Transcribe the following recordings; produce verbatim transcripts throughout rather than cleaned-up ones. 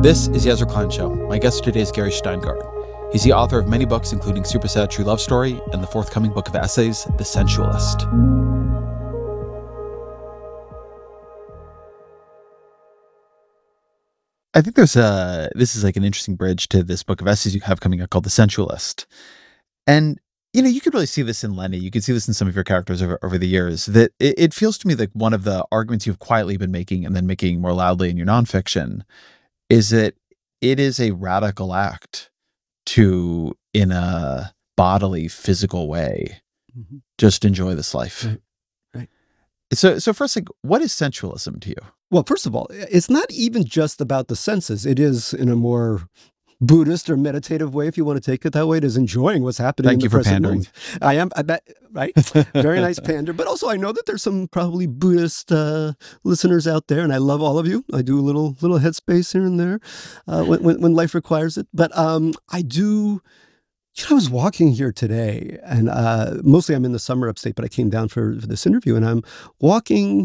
This is Yazzer Klein Show. My guest today is Gary Shteyngart. He's the author of many books, including Super Sad True Love Story and the forthcoming book of essays, The Sensualist. I think there's a, this is like an interesting bridge to this book of essays you have coming out called The Sensualist. And, you know, you could really see this in Lenny. You could see this in some of your characters over, over the years, that it, it feels to me like one of the arguments you've quietly been making and then making more loudly in your nonfiction is that it is a radical act to, in a bodily, physical way, mm-hmm. just enjoy this life. Right. Right. So, so first, like, what is sensualism to you? Well, first of all, it's not even just about the senses. It is, in a more Buddhist or meditative way, if you want to take it that way, it is enjoying what's happening Thank in the you for present pandering. moment. I am, I bet, right? Very nice pander. But also, I know that there's some probably Buddhist uh, listeners out there, and I love all of you. I do a little little headspace here and there uh, when, when, when life requires it. But um, I do... You know, I was walking here today, and uh, mostly I'm in the summer upstate, but I came down for, for this interview, and I'm walking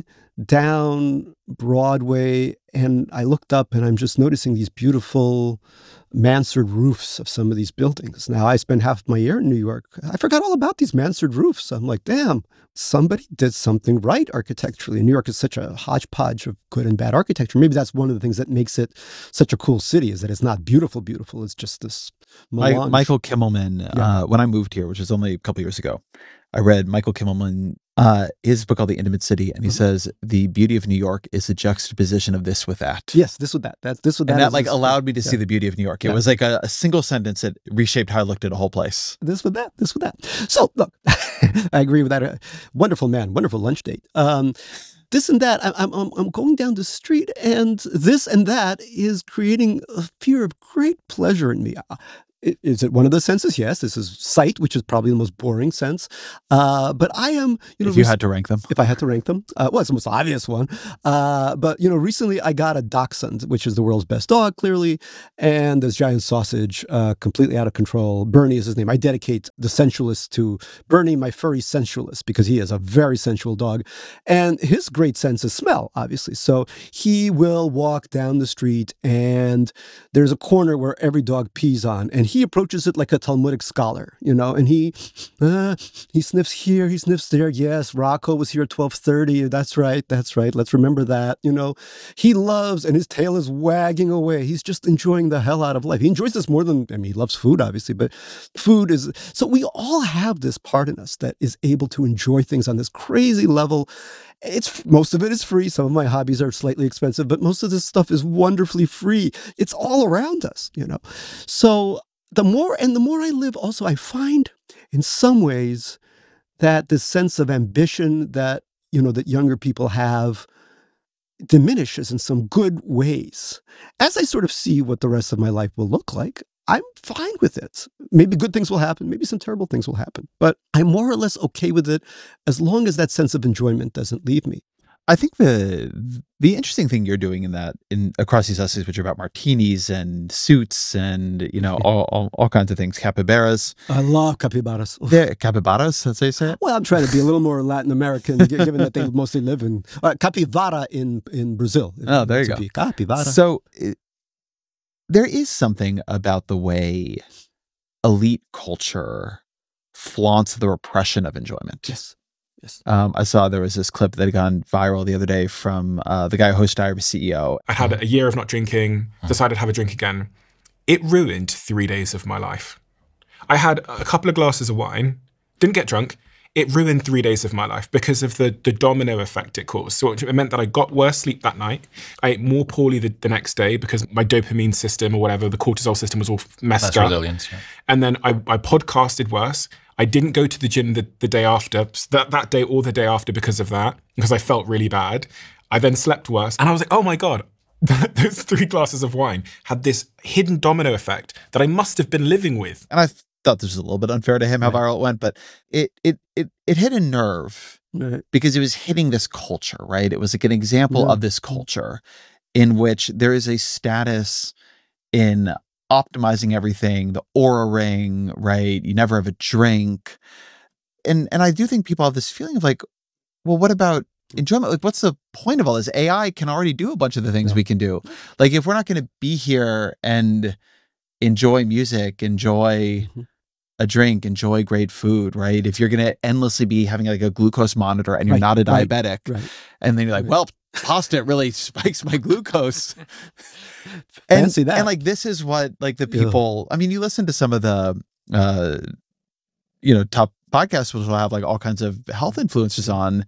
down Broadway, and I looked up, and I'm just noticing these beautiful mansard roofs of some of these buildings. Now, I spent half my year in New York. I forgot all about these mansard roofs. I'm like, damn, somebody did something right architecturally. New York is such a hodgepodge of good and bad architecture. Maybe that's one of the things that makes it such a cool city, is that it's not beautiful, beautiful. It's just this melange. Michael Kimmelman, Yeah. uh, when I moved here, which was only a couple years ago, I read Michael Kimmelman, uh, his book called The Intimate City, and he Mhm. says the beauty of New York is the juxtaposition of this with that. Yes, this with that. That's this with that. And that is like this- allowed me to see yeah. the beauty of New York. It Yeah. was like a, a single sentence that reshaped how I looked at a whole place. This with that, this with that. So look, I agree with that. Uh, wonderful man, wonderful lunch date. Um, this and that. I, I'm I'm I'm going down the street, and this and that is creating a fear of great pleasure in me. Uh, i- Is it one of the senses? Yes, this is sight, which is probably the most boring sense. Uh, but I am, you know, If you res- had to rank them. if I had to rank them, uh, well, it's the most obvious one. Uh, but, you know, recently I got a Dachshund, which is the world's best dog, clearly. And this giant sausage, uh, completely out of control. Bernie is his name. I dedicate The Sensualist to Bernie, my furry sensualist, because he is a very sensual dog. And his great sense is smell, obviously. So he will walk down the street, and there's a corner where every dog pees on. And he approaches it like a Talmudic scholar, you know, and he, uh, he sniffs here, he sniffs there. Yes, Rocco was here at twelve thirty. That's right. That's right. Let's remember that. You know, he loves, and his tail is wagging away. He's just enjoying the hell out of life. He enjoys this more than, I mean, he loves food, obviously, but food is, so we all have this part in us that is able to enjoy things on this crazy level. It's, most of it is free. Some of my hobbies are slightly expensive, but most of this stuff is wonderfully free. It's all around us, you know. So the more, and the more I live also, I find in some ways that this sense of ambition that, you know, that younger people have diminishes in some good ways. As I sort of see what the rest of my life will look like, I'm fine with it. Maybe good things will happen. Maybe some terrible things will happen. But I'm more or less okay with it as long as that sense of enjoyment doesn't leave me. I think the the interesting thing you're doing in that, in across these essays, which are about martinis and suits and, you know, all, all, all kinds of things, capybaras. I love capybaras. Yeah, capybaras, that's how you say it? Well, I'm trying to be a little more Latin American, gi- given that they mostly live in uh, capivara in in Brazil. Oh, there you To go. be Capybara. So it, there is something about the way elite culture flaunts the repression of enjoyment. Yes. Yes. Um, I saw there was this clip that had gone viral the other day from uh, the guy who hosted Diary C E O. I had a year of not drinking, decided to have a drink again. It ruined three days of my life. I had a couple of glasses of wine, didn't get drunk. It ruined three days of my life because of the, the domino effect it caused. So it meant that I got worse sleep that night. I ate more poorly the, the next day because my dopamine system or whatever, the cortisol system was all messed That's up. resilience, yeah. And then I, I podcasted worse. I didn't go to the gym the, the day after, that, that day or the day after because of that, because I felt really bad. I then slept worse. And I was like, oh my God, those three glasses of wine had this hidden domino effect that I must have been living with. And I thought this was a little bit unfair to him how viral it went, but it it it it hit a nerve Right. because it was hitting this culture, right? It was like an example Yeah. of this culture in which there is a status in optimizing everything, the aura ring, right? You never have a drink. And and I do think people have this feeling of like, well, what about enjoyment. Like, what's the point of all this? A I can already do a bunch of the things Yeah. we can do. Like, if we're not going to be here and enjoy music, enjoy Mhm. a drink, enjoy great food, right? If you're going to endlessly be having like a glucose monitor and you're Right, not a right, diabetic, Right. and then you're like, Right. well, pasta really spikes my glucose. And, Fancy that. and like, this is what like the Yeah. people, I mean, you listen to some of the, uh, you know, top podcasts which will have like all kinds of health influencers on.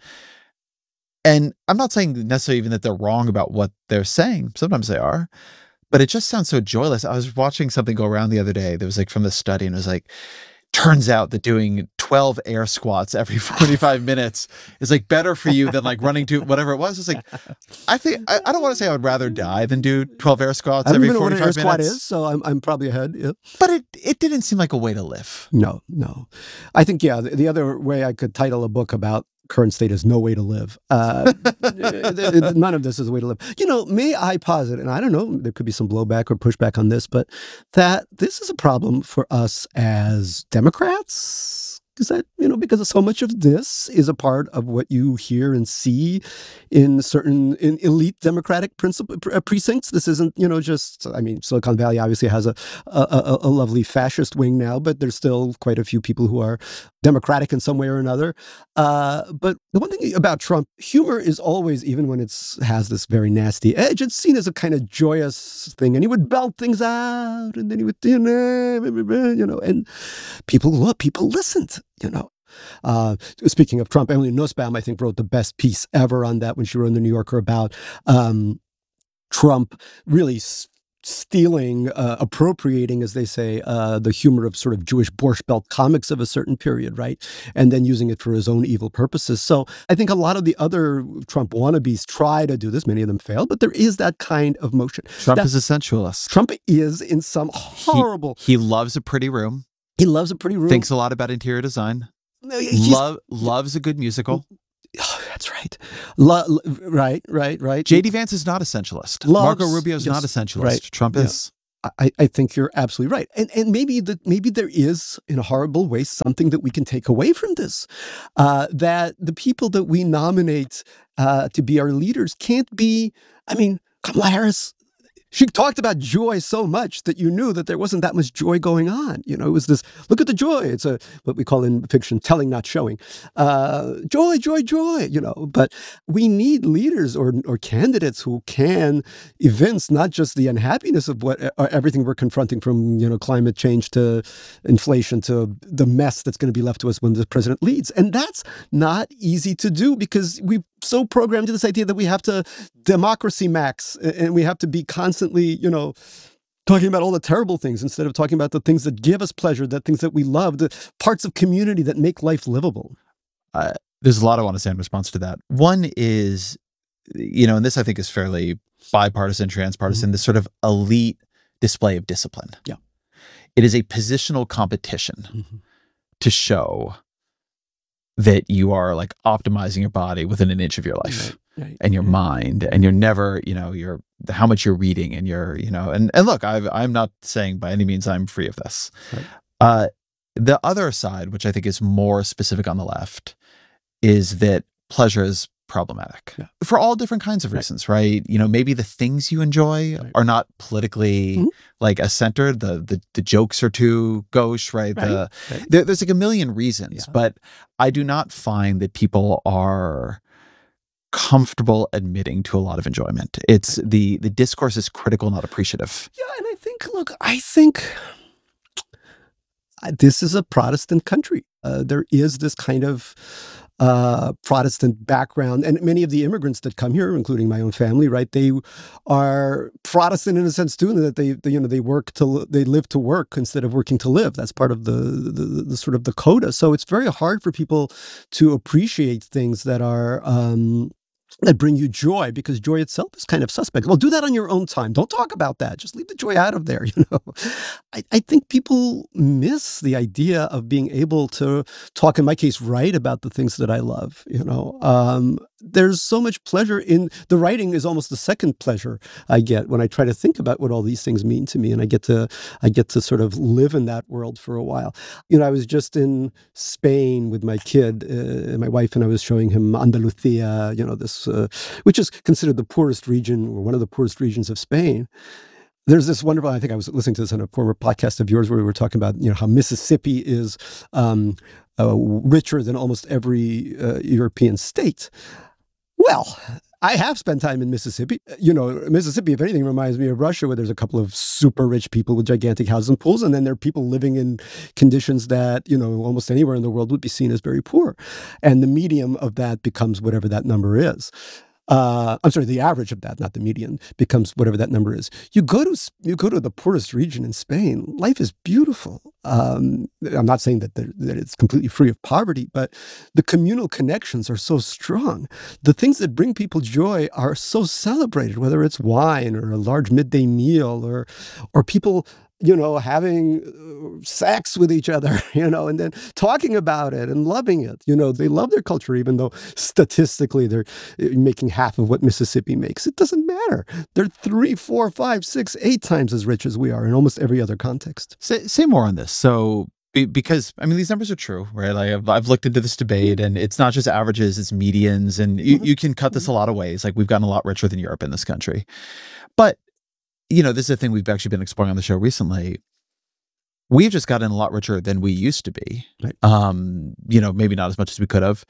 And I'm not saying necessarily even that they're wrong about what they're saying. Sometimes they are, but it just sounds so joyless. I was watching something go around the other day that was like from the study, and it was like, turns out that doing twelve air squats every forty-five minutes is like better for you than like running to whatever it was. It's like, I think, I, I don't want to say I would rather die than do twelve air squats I don't every even know what an air forty-five squat minutes. is, so I'm I'm probably ahead. Yeah. But it, it didn't seem like a way to live. No, no. I think, yeah, the, the other way I could title a book about current state is No Way to Live. Uh, none of this is a way to live. You know, may I posit, and I don't know, there could be some blowback or pushback on this, but that this is a problem for us as Democrats. Is that, you know, because so much of this is a part of what you hear and see in certain in elite Democratic principle, precincts. This isn't, you know, just, I mean, Silicon Valley obviously has a, a, a, a lovely fascist wing now, but there's still quite a few people who are Democratic in some way or another. Uh, but the one thing about Trump, humor is always, even when it's has this very nasty edge, it's seen as a kind of joyous thing. And he would belt things out, and then he would, you know, and people look, people listened, you know. Uh, speaking of Trump, Emily Nussbaum, I think, wrote the best piece ever on that when she wrote in the New Yorker about um, Trump really s- stealing, uh, appropriating, as they say, uh, the humor of sort of Jewish Borscht Belt comics of a certain period, right? And then using it for his own evil purposes. So I think a lot of the other Trump wannabes try to do this. Many of them fail, but there is that kind of motion. Trump That- is a sensualist. Trump is in some horrible. He, he loves a pretty room, He loves a pretty room. thinks a lot about interior design, He's- love, loves a good musical. Oh, that's right. Lo- right, right, right. J D Vance is not a sensualist. Loves- Marco Rubio is yes, not a sensualist. right, Trump yeah. is. I, I think you're absolutely right. And and maybe the maybe there is, in a horrible way, something that we can take away from this. Uh, that the people that we nominate uh, to be our leaders can't be, I mean, Kamala Harris, she talked about joy so much that you knew that there wasn't that much joy going on. You know, it was this, look at the joy. It's a what we call in fiction, telling, not showing. Uh, joy, joy, joy, you know. But we need leaders or or candidates who can evince not just the unhappiness of what uh, everything we're confronting, from, you know, climate change to inflation to the mess that's going to be left to us when the president leads. And that's not easy to do because we've so programmed to this idea that we have to democracy max and we have to be constantly, you know, talking about all the terrible things instead of talking about the things that give us pleasure, the things that we love, the parts of community that make life livable. Uh, there's a lot I want to say in response to that. One is, you know, and this I think is fairly bipartisan, transpartisan, Mm-hmm. this sort of elite display of discipline. Yeah. It is a positional competition Mm-hmm. to show that you are like optimizing your body within an inch of your life. Right, right, and your right. mind, and you're never, you know, you're how much you're reading, and you're, you know, and and look, I've, I'm not saying by any means I'm free of this. Right. Uh, the other side, which I think is more specific on the left, is that pleasure is problematic Yeah. for all different kinds of Right. reasons, right? You know, maybe the things you enjoy Right. are not politically Mhm. like as centered. The, the the jokes are too gauche, right? Right. The Right. there, there's like a million reasons, Yeah. but I do not find that people are comfortable admitting to a lot of enjoyment. It's the the discourse is critical, not appreciative. Yeah, and I think, look, I think uh, this is a Protestant country. Uh, there is this kind of uh, Protestant background, and many of the immigrants that come here, including my own family, right? They are Protestant in a sense too, in that they, they you know, they work to they live to work instead of working to live. That's part of the, the the sort of the coda. So it's very hard for people to appreciate things that are. Um, that bring you joy, because joy itself is kind of suspect. Well, do that on your own time. Don't talk about that. Just leave the joy out of there, you know. I, I think people miss the idea of being able to talk, in my case, write about the things that I love, you know. Um, there's so much pleasure in the writing is almost the second pleasure I get when I try to think about what all these things mean to me, and I get to I get to sort of live in that world for a while. You know, I was just in Spain with my kid, uh, my wife, and I was showing him Andalusia, you know, this uh, which is considered the poorest region or one of the poorest regions of Spain. There's this wonderful, I think I was listening to this on a former podcast of yours where we were talking about, you know, how Mississippi is um, uh, richer than almost every uh, European state. Well, I have spent time in Mississippi. You know, Mississippi, if anything, reminds me of Russia, where there's a couple of super rich people with gigantic houses and pools, and then there are people living in conditions that, you know, almost anywhere in the world would be seen as very poor. And the medium of that becomes whatever that number is. Uh, I'm sorry, the average of that, not the median, becomes whatever that number is. You go to you go to the poorest region in Spain. Life is beautiful. Um, I'm not saying that there, that it's completely free of poverty, but the communal connections are so strong. The things that bring people joy are so celebrated, whether it's wine or a large midday meal or or people, you know, having uh, sex with each other, you know, and then talking about it and loving it. You know, they love their culture, even though statistically they're uh, making half of what Mississippi makes. It doesn't matter. They're three, four, five, six, eight times as rich as we are in almost every other context. Say, say more on this. So, be- because I mean, these numbers are true, right? Like I've, I've looked into this debate, and it's not just averages; it's medians, and you, Mhm. you can cut this a lot of ways. Like we've gotten a lot richer than Europe in this country, but you know, this is a thing we've actually been exploring on the show recently. We've just gotten a lot richer than we used to be. Right. Um, you know, maybe not as much as we could have,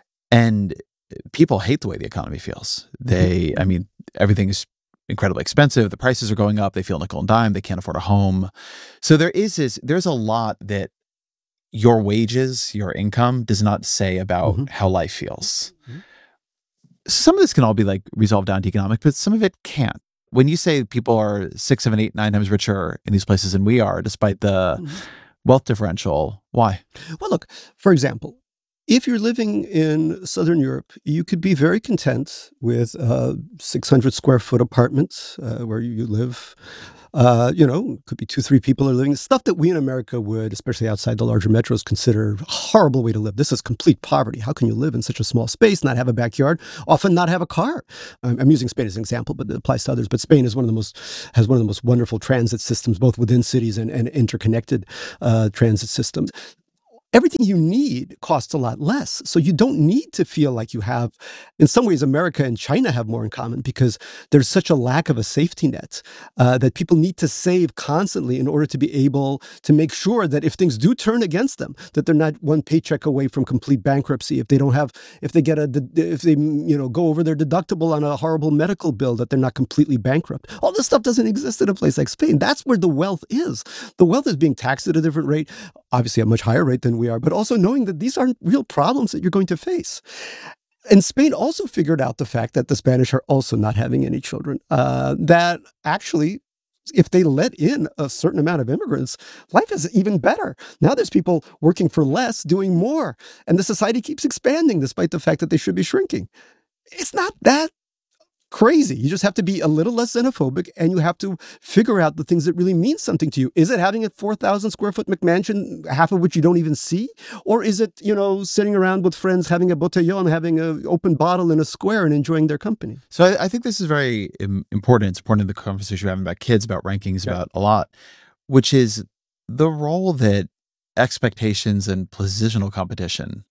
and people hate the way the economy feels. They, I mean, everything is incredibly expensive. The prices are going up. They feel nickel and dime. They can't afford a home. So there is this, there's a lot that your wages, your income does not say about Mhm. how life feels. Mhm. Some of this can all be like resolved down to economic, but some of it can't. When you say people are six, seven, eight, nine times richer in these places than we are, despite the Mhm. wealth differential, why? Well, look, for example, if you're living in Southern Europe, you could be very content with a six hundred square foot apartment uh, where you live. Uh, you know, could be two, three people are living. Stuff that we in America would, especially outside the larger metros, consider a horrible way to live. This is complete poverty. How can you live in such a small space, not have a backyard, often not have a car? I'm, I'm using Spain as an example, but it applies to others. But Spain is one of the most has one of the most wonderful transit systems, both within cities and, and interconnected uh, transit systems. Everything you need costs a lot less. So you don't need to feel like you have, in some ways, America and China have more in common because there's such a lack of a safety net uh, that people need to save constantly in order to be able to make sure that if things do turn against them, that they're not one paycheck away from complete bankruptcy. If they don't have, if they get a, if they, you know, go over their deductible on a horrible medical bill, that they're not completely bankrupt. All this stuff doesn't exist in a place like Spain. That's where the wealth is. The wealth is being taxed at a different rate, obviously a much higher rate than we are, but also knowing that these aren't real problems that you're going to face. And Spain also figured out the fact that the Spanish are also not having any children, uh, that actually, if they let in a certain amount of immigrants, life is even better. Now there's people working for less, doing more, and the society keeps expanding despite the fact that they should be shrinking. It's not that crazy. You just have to be a little less xenophobic, and you have to figure out the things that really mean something to you. Is it having a four thousand square foot McMansion, half of which you don't even see? Or is it, you know, sitting around with friends, having a botellón, having an open bottle in a square and enjoying their company? So I, I think this is very im- important. It's important in the conversation we're having about kids, about rankings, Yeah. about a lot, which is the role that expectations and positional competition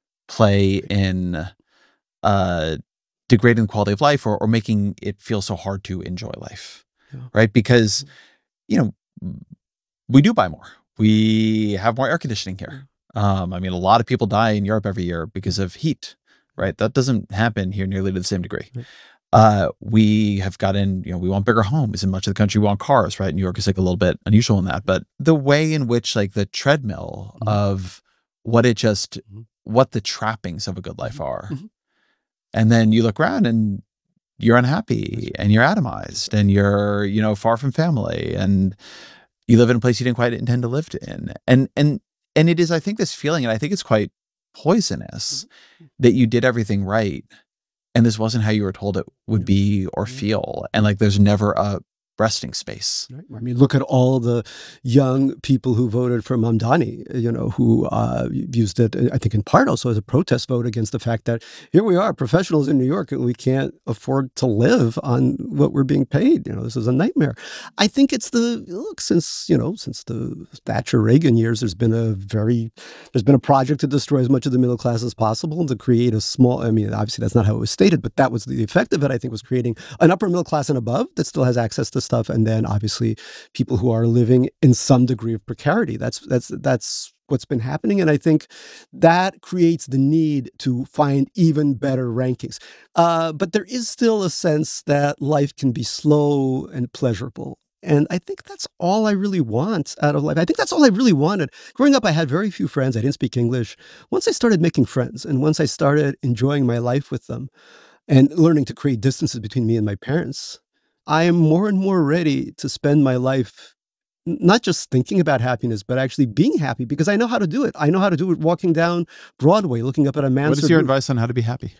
play in uh, degrading the quality of life or, or making it feel so hard to enjoy life, Yeah. right? Because, you know, we do buy more. We have more air conditioning here. Um, I mean, a lot of people die in Europe every year because of heat, right? That doesn't happen here nearly to the same degree. Right. Uh, we have gotten, you know, we want bigger homes. In much of the country, we want cars, right? New York is like a little bit unusual in that. But the way in which like the treadmill Mhm. of what it just, Mhm. what the trappings of a good life are. Mhm. And then you look around and you're unhappy and you're atomized and you're, you know, far from family and you live in a place you didn't quite intend to live in. And, and, and it is, I think, this feeling, and I think it's quite poisonous that you did everything right and this wasn't how you were told it would be or feel. And like, there's never a resting space. Right. I mean, look at all the young people who voted for Mamdani, you know, who uh, used it, I think, in part also as a protest vote against the fact that here we are, professionals in New York, and we can't afford to live on what we're being paid. You know, this is a nightmare. I think it's the look since you know since the Thatcher Reagan years, there's been a very there's been a project to destroy as much of the middle class as possible and to create a small. I mean, obviously that's not how it was stated, but that was the effect of it. I think was creating an upper middle class and above that still has access to stuff, and then obviously people who are living in some degree of precarity. That's that's that's what's been happening, and I think that creates the need to find even better rankings. Uh, but there is still a sense that life can be slow and pleasurable. And I think that's all I really want out of life. I think that's all I really wanted. Growing up, I had very few friends. I didn't speak English. Once I started making friends and once I started enjoying my life with them and learning to create distances between me and my parents, I am more and more ready to spend my life n- not just thinking about happiness, but actually being happy because I know how to do it. I know how to do it walking down Broadway, looking up at a What Mansard is your roof. advice on how to be happy?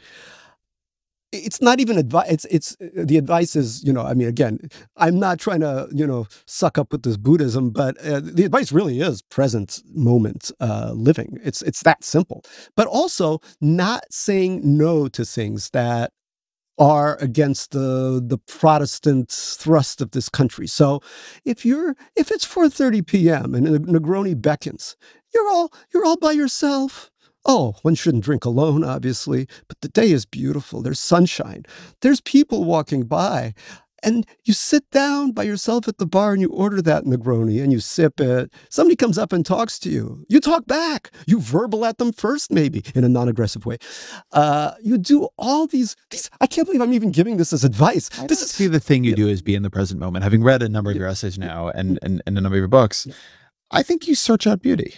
It's not even advice. It's it's uh, the advice is, you know, I mean, again, I'm not trying to, you know, suck up with this Buddhism, but uh, the advice really is present moment uh, living. It's it's that simple. But also not saying no to things that are against the the Protestant thrust of this country. So if you're if it's four thirty p.m. and a Negroni beckons, you're all you're all by yourself. Oh, one shouldn't drink alone, obviously, but the day is beautiful. There's sunshine. There's people walking by. And you sit down by yourself at the bar and you order that Negroni and you sip it. Somebody comes up and talks to you. You talk back. You verbal at them first, maybe in a non-aggressive way. Uh, you do all these, these. I can't believe I'm even giving this as advice. I This don't is see the thing you yeah, do is be in the present moment. Having read a number of yeah, your essays now yeah, and, and, and a number of your books, yeah, I think you search out beauty.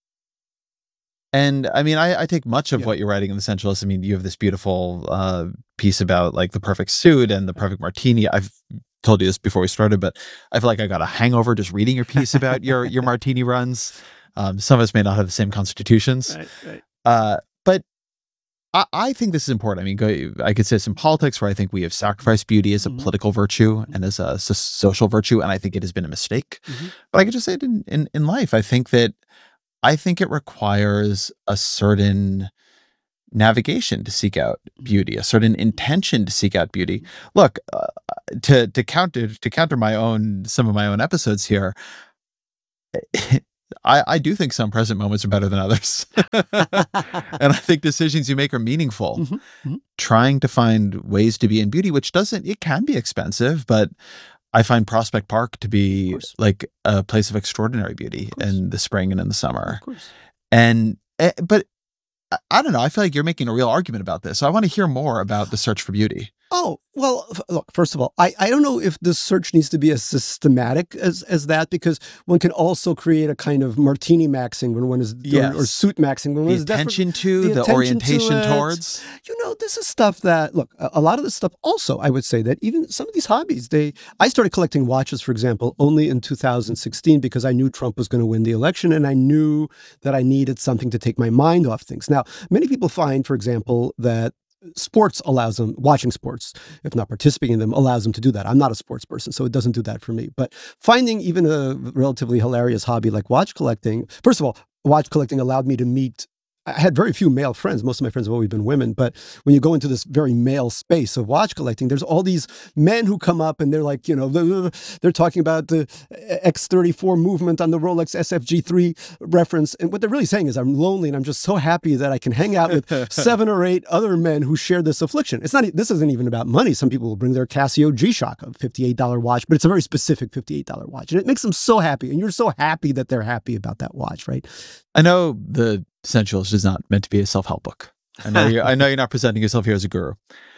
And I mean, I, I take much of yeah. what you're writing in The Essentialist. I mean, you have this beautiful uh, piece about like the perfect suit and the perfect martini. I've told you this before we started, but I feel like I got a hangover just reading your piece about your your martini runs. Um, some of us may not have the same constitutions, Right, right. uh, but I, I think this is important. I mean, go, I could say this in politics, where I think we have sacrificed beauty as a Mhm, political virtue mhm, and as a so- social virtue, and I think it has been a mistake. mhm. But I could just say it in, in, in life. I think that I think it requires a certain navigation to seek out beauty, a certain intention to seek out beauty. Look, uh, to to counter to counter my own some of my own episodes here, I, I do think some present moments are better than others. And I think decisions you make are meaningful. Mhm, mhm. Trying to find ways to be in beauty, which doesn't, it can be expensive, but I find Prospect Park to Of be course, like a place of extraordinary beauty of course, in the spring and in the of summer. course. And, eh, but I, I don't know. I feel like you're making a real argument about this. So I want to hear more about the search for beauty. Oh, well, f- look, first of all, I, I don't know if the search needs to be as systematic as, as that, because one can also create a kind of martini maxing when one is, or, or Yes. suit maxing when one The is desperate. attention to, the the, attention to orientation it. towards. You know, this is stuff that, look, a, a lot of this stuff also, I would say that even some of these hobbies, they, I started collecting watches, for example, only in two thousand sixteen because I knew Trump was going to win the election and I knew that I needed something to take my mind off things. Now, many people find, for example, that sports allows them, watching sports, if not participating in them, allows them to do that. I'm not a sports person, so it doesn't do that for me. But finding even a relatively hilarious hobby like watch collecting, first of all, watch collecting allowed me to meet, I had very few male friends. Most of my friends have always been women. But when you go into this very male space of watch collecting, there's all these men who come up and they're like, you know, they're, they're talking about the X thirty-four movement on the Rolex S F G three reference. And what they're really saying is, I'm lonely and I'm just so happy that I can hang out with seven or eight other men who share this affliction. It's not, this isn't even about money. Some people will bring their Casio G-Shock, a fifty-eight dollars watch, but it's a very specific fifty-eight dollars watch. And it makes them so happy. And you're so happy that they're happy about that watch, right? I know the Essentialist is not meant to be a self-help book. I know you're, I know you're not presenting yourself here as a guru.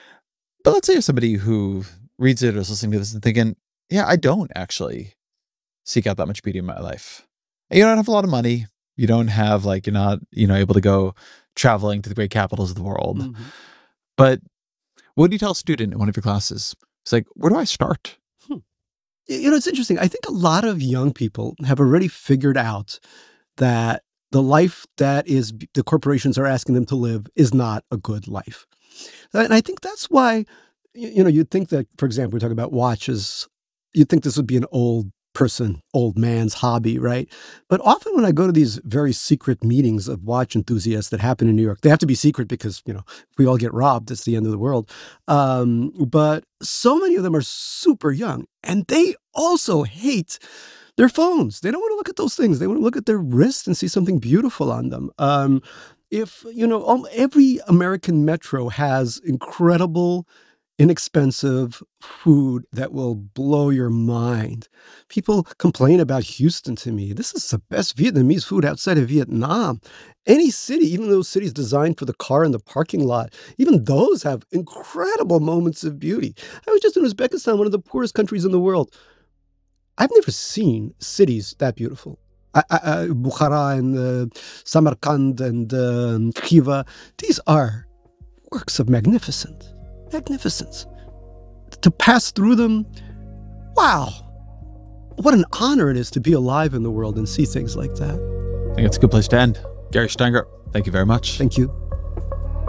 But let's say you're somebody who reads it or is listening to this and thinking, yeah, I don't actually seek out that much beauty in my life. And you don't have a lot of money. You don't have like, you're not, you know, able to go traveling to the great capitals of the world. Mhm. But what do you tell a student in one of your classes? It's like, where do I start? Hmm. You know, it's interesting. I think a lot of young people have already figured out that the life that is the corporations are asking them to live is not a good life. And I think that's why, you know, you'd think that, for example, we talk about watches. you'd think this would be an old person, old man's hobby, right? But often when I go to these very secret meetings of watch enthusiasts that happen in New York, they have to be secret because, you know, if we all get robbed, it's the end of the world. Um, but so many of them are super young, and they also hate their phones. They don't want to look at those things. They want to look at their wrist and see something beautiful on them. Um, if, you know, um, every American metro has incredible, inexpensive food that will blow your mind. People complain about Houston to me. This is the best Vietnamese food outside of Vietnam. Any city, even those cities designed for the car in the parking lot, even those have incredible moments of beauty. I was just in Uzbekistan, one of the poorest countries in the world. I've never seen cities that beautiful. I, I, I, Bukhara and uh, Samarkand and um, Khiva, these are works of magnificence. Magnificence. To pass through them, wow. What an honor it is to be alive in the world and see things like that. I think it's a good place to end. Gary Shteyngart, thank you very much. Thank you.